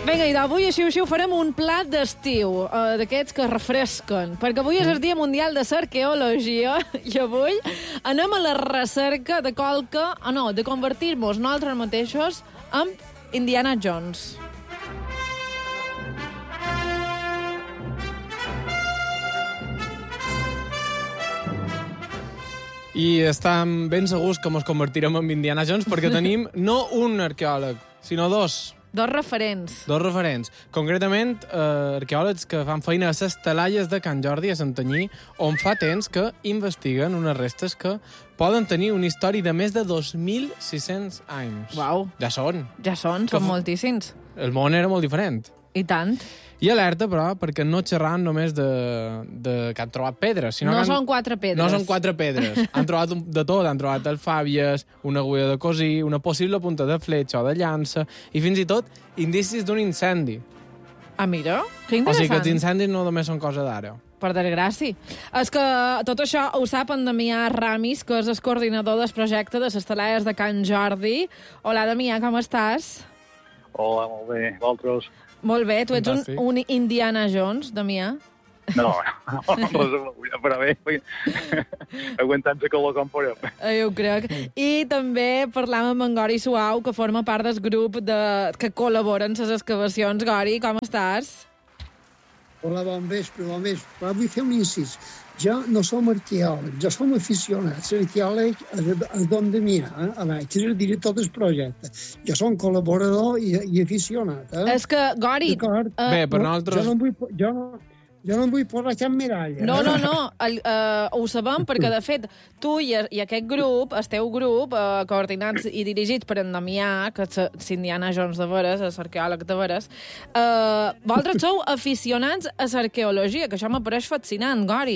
Vinga, i d'avui així ho farem un plat d'estiu, d'aquests que refresquen, perquè avui és el Dia Mundial de l'Arqueologia i avui anem a la recerca de de convertir-nos nosaltres mateixos en Indiana Jones. I estem ben segurs que ens convertirem en Indiana Jones perquè tenim no un arqueòleg, sinó dos. Dos referents. Dos referents. Concretament, arqueòlegs que fan feina a les Talaies de Can Jordi, a Santanyí, on fa temps que investiguen unes restes que poden tenir una història de més de 2.600 anys. Uau. Ja són. Ja són moltíssims. El món era molt diferent. I tant. I alerta, però, perquè no xerram només de que han trobat pedres. Sinó no són 4 pedres. No són 4 pedres. Han trobat de tot. Han trobat alfàbies, una agulla de cosir, una possible punta de fletxa o de llança, i fins i tot indicis d'un incendi. Ah, mira, que interessant. O sigui que els incendis no només són cosa d'ara. Per desgràcia. És que tot això ho sap en Damià Ramis, que és el coordinador del projecte de les Talaies de Can Jordi. Hola, Damià, com estàs? Hola, molt bé. Vosaltres? Molt bé. Tu ets un Indiana Jones, Damià? No, però bé, aguantant-se calor com podem. Jo ho crec. I també parlàvem amb en Gori Suau, que forma part del grup que col·labora en les excavacions. Gori, com estàs? Hola, bon vespre. Però vull fer un incís. Jo no som arqueòleg, jo som aficionat. L'arqueòleg és Don Damià, que és el director del projecte. Jo som col·laborador i aficionat. És que, Gori... Bé, per nosaltres... Jo no em vull posar cap medalla. No. Ho sabem perquè, de fet, tu i aquest grup, el teu grup, coordinats i dirigits per en Damià, que és Indiana Jones de veres, és arqueòleg de veres, vosaltres sou aficionats a l'arqueologia, que això m'apareix fascinant, Gori.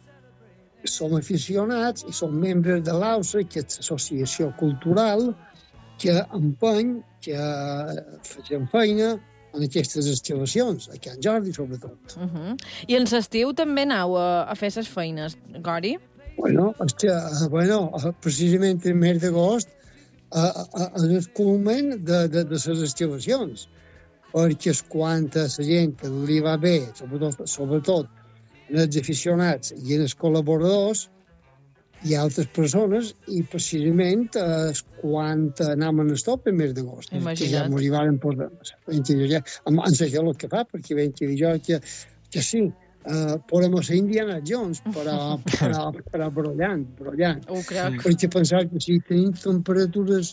Som aficionats i som membres de l'AUSA, que és l'associació cultural que empeny, que facem feina en aquestes excavacions, a Can Jordi, sobretot. I en l'estiu també aneu a fer les feines, Gori? Bueno, precisament el mes d'agost és el culmen de les excavacions, perquè és quan la gent que li va bé, sobretot en els aficionats i en els col·laboradors, hi ha altres persones, i precisament quan anem a l'estopp el mes d'agost. Imagina't. Que ja m'ho arribaren posar. Em sé el que fa, perquè vam dir jo que sí, podem ser Indiana Jones, però brollant. Ho crec. Perquè pensar que si tenim temperatures,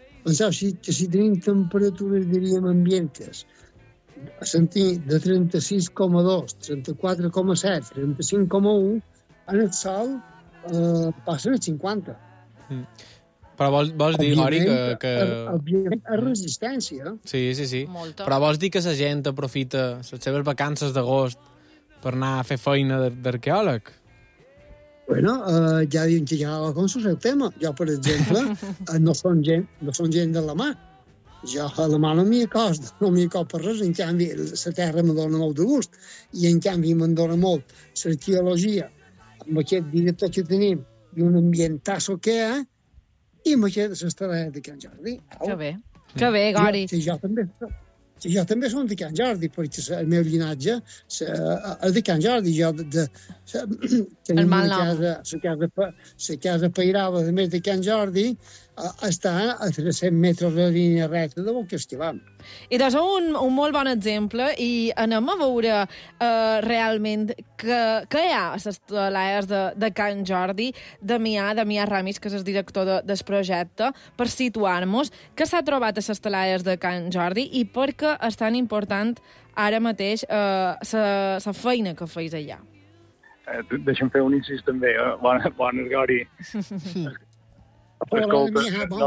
diríem, ambientes, a sentir de 36,2, 34,7, 35,1, en el sol passen a 50. Però vols dir, Gori, que... Òbviament, és resistència. Sí. Molta. Però vols dir que la gent aprofita les seves vacances d'agost per anar a fer feina d'arqueòleg? Bueno, ja diuen que ja com el tema. Jo, per exemple, no són gent de la mà. Jo a la mà no m'hi acost per res. En canvi, la terra me dona molt de gust. I, en canvi, me'n dona molt l'arqueologia, amb aquest director que tenim, i un ambientasso que hi ha, i amb aquest de les Talaies de Can Jordi. Que bé, Gori. Jo també som de Can Jordi, perquè el meu llinatge és de Can Jordi. Tenim una casa pairada, a més de Can Jordi, està a 300 metres de línia recta de que estivem. I doncs un molt bon exemple, i anem a veure realment què hi ha a les Talaies de Can Jordi. Damià Ramis, que és el director del projecte, per situar-nos, què s'ha trobat a les Talaies de Can Jordi i per què és tan important ara mateix la feina que feis allà. Deixa'm fer un incís també. Bones, Gori. Escolta,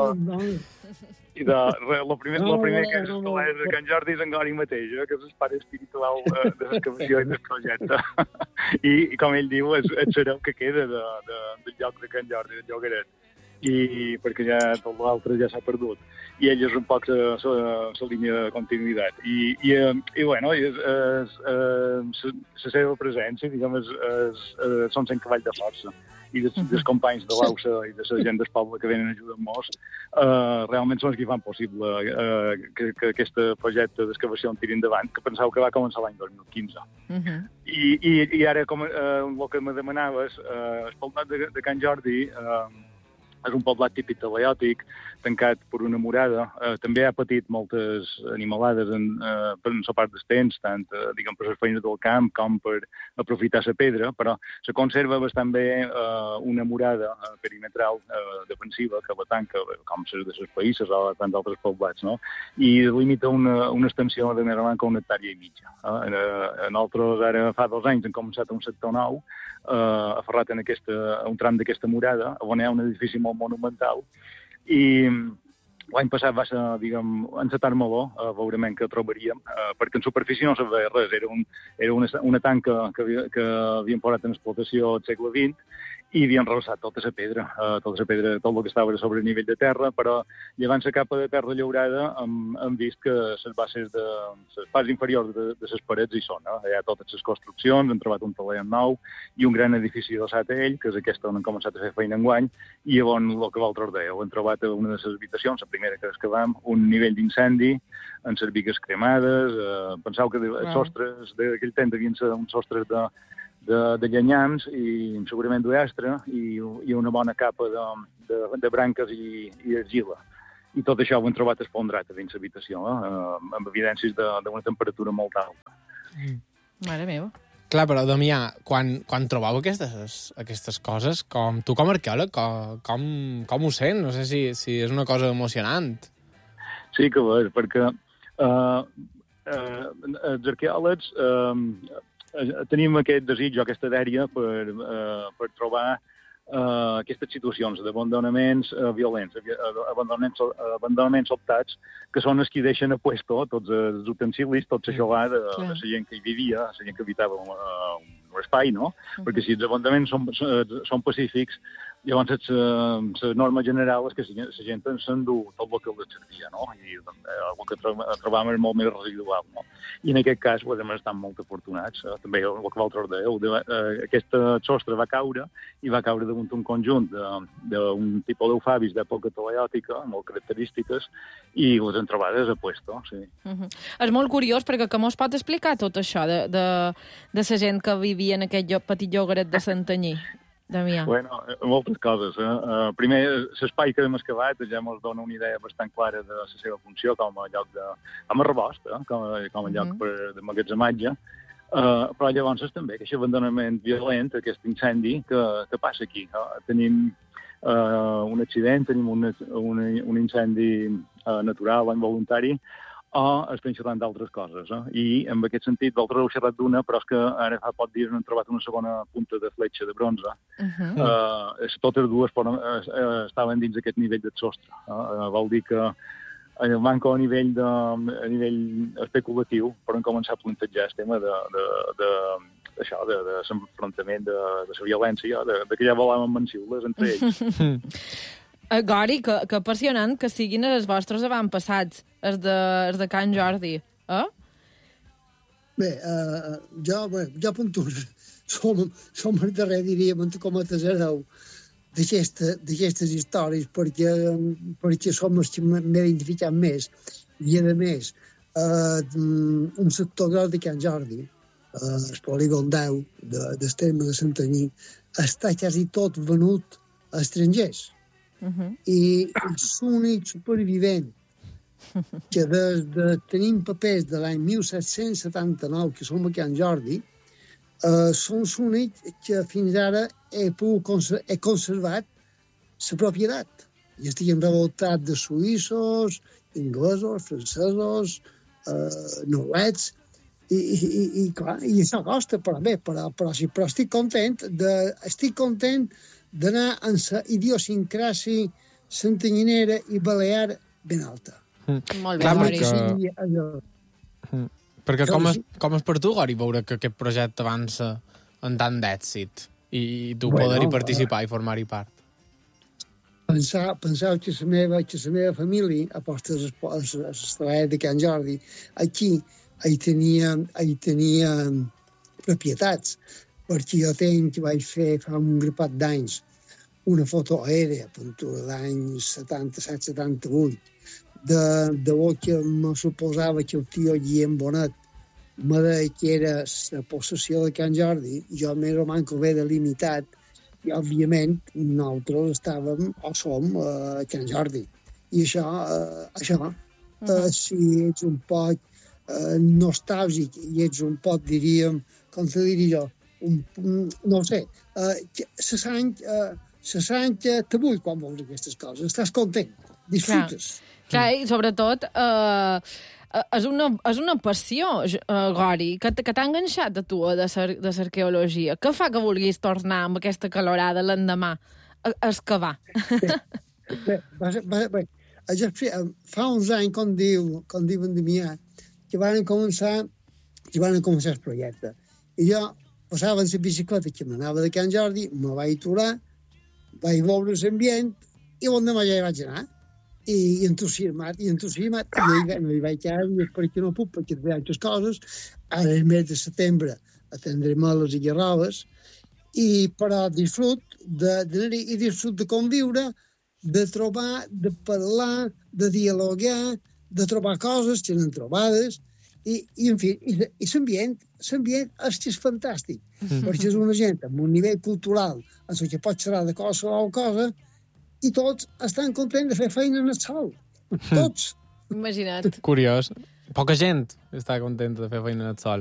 i la primera que és les Talaies de Can Jordi és en Gori mateix, que és el pare espiritual de l'excavació i del projecte. I com ell diu, és el que queda del lloc de Can Jordi, del llogaret. I perquè ja tot l'altre ja s'ha perdut. I ell és un poc la línia de continuïtat. I bueno, la seva presència, diguem, són 100 cavalls de força. i dels companys de l'AUSA i de la gent del poble que venen a ajudar-nos, realment són els que fan possible que aquest projecte d'excavació en tiri endavant, que pensava que va començar l'any 2015. I ara, com el que me demanaves, el poblat de Can Jordi és un poblat típic talaiòtic, tancat per una murada. També ha patit moltes animalades per la part dels temps, tant diguem, per les feines del camp com per aprofitar la pedra, però se conserva bastant bé una murada perimetral defensiva que la tanca, com les de les païsses o tants altres poblats, no? I limita una extensió de més o menys 1,5 hectàrees. Nosaltres ara fa 2 anys hem començat un sector nou, aferrat en un tram d'aquesta murada, on hi ha un edifici molt monumental, i l'any passat va ser, diguem, encetar-me-lo, veurement que trobaríem, perquè en superfície no se veia res, era una tanca que havien posat en explotació al segle XX, i havien rebassat tota la pedra, tot el que estava sobre el nivell de terra, però llevant la capa de terra llaurada hem vist que les bases de les parts inferiors de les parets hi són. Hi ha totes les construccions, hem trobat un taler nou i un gran edifici adossat a ell, que és aquesta on hem començat a fer feina enguany, i llavors el que vosaltres dèieu, hem trobat a una de les habitacions, la primera que excavàvem, un nivell d'incendi, en les bigues cremades, penseu que els sostres d'aquell temps devien ser uns sostres de llenyams i segurament d'uestre i una bona capa de branques i argila. I tot això ho hem trobat espondrat a dins l'habitació, amb evidències d'una temperatura molt alta. Mare meva. Clar, però, Damià, quan trobeu aquestes coses, tu com a arqueòleg, com ho sents? No sé si és una cosa emocionant. Sí que ho és, perquè els arqueòlegs tenim aquest desig o aquesta dèria per trobar aquestes situacions d'abandonaments violents, abandonaments sobtats, que són els que deixen a puesto tots els utensilis, tot l'aixovar de la gent que hi vivia, la gent que habitava un espai, no? Perquè si els abandonaments són pacífics, llavors la norma general és que la gent s'endú tot el que els servia, no? I el que trobàvem és molt més residual, no? I en aquest cas, hem estat molt afortunats. També el que vosaltres dèieu, aquest sostre va caure i va caure damunt un conjunt d'un tipus d'eufabis d'època talaiòtica, molt característiques, i les hem trobades a puesto, sí. És molt curiós, perquè com us pot explicar tot això de la gent que vivia en aquest petit llogaret de Santanyí? Damià. Bueno, moltes coses. Primer, l'espai que hem excavat ja ens dona una idea bastant clara de la seva funció com a lloc com a rebost, com a lloc de magatzematge. Però llavors també aquest abandonament violent, aquest incendi que passa aquí. Tenim un accident, tenim un incendi natural o involuntari, o estem xerrant d'altres coses. I en aquest sentit, vosaltres heu xerrat d'una, però és que ara fa poc dies hem trobat una segona punta de fletxa de bronze. Totes dues estaven dins d'aquest nivell del sostre. Vol dir que manca a nivell especulatiu, però hem començat a plantejar el tema de l'enfrontament, de la violència, que ja volàvem mencionar-les entre ells. Gori, que apassionant que siguin els vostres avantpassats, els de Can Jordi. Bé, jo punturo. Som el darrer, diríem, com a tesoreu d'aquestes històries, perquè som els que m'he identificat més. I, a més, un sector gros de Can Jordi, el polígon 10 del terme de Santanyí, està quasi tot venut a estrangers. I l'únic supervivent que tenim papers de l'any 1779, que som a Can Jordi, són l'únic que fins ara he conservat la propietat. I estiguen revoltats de suïssos, inglesos, francesos, noruecs, i això costa, però bé, però estic content d'anar en la idiosincràsia santanyinera i balear ben alta. Molt bé, perquè com és per tu, Gori, veure que aquest projecte avança amb tant d'èxit i tu poder-hi participar i formar-hi part? Penseu que la meva família, a posta de Can Jordi, aquí hi tenia propietats, perquè jo vaig fer fa un grapat d'anys una foto aèrea, pintura d'any 77-78, de bo que me suposava que el tio Guillem Bonet me deia que era la possessió de Can Jordi, jo més o manco bé delimitat, i òbviament nosaltres estàvem o som a Can Jordi. I això, si ets un poc nostàlgic i ets un poc, diríem, com te diria jo, no ho sé, se sent te vull quan veus aquestes coses, estàs content, disfrutes. Clar, i sobretot és una passió, Gori, que t'ha enganxat a tu de l'arqueologia. Què fa que vulguis tornar amb aquesta calorada l'endemà a excavar? Fa uns anys, com diu en Damià, que van començar el projecte. I jo passava en la bicicleta que m'anava de Can Jordi, me vaig aturar, vaig veure l'ambient i l'endemà ja hi vaig anar. I entusiasmat, i no hi vaig quedar més perquè no puc, perquè hi ha altres coses. Ara el mes de setembre atendré meles i garroves, però disfrut d'anar-hi i disfrut de conviure, de trobar, de parlar, de dialogar, de trobar coses que n'han trobades, i en fi, i l'ambient és fantàstic, perquè és una gent amb un nivell cultural en què pots xerrar de qualsevol cosa, i tots estan contents de fer feina en el sol. Tots. Imagina't. Curiós. Poca gent està contenta de fer feina en el sol.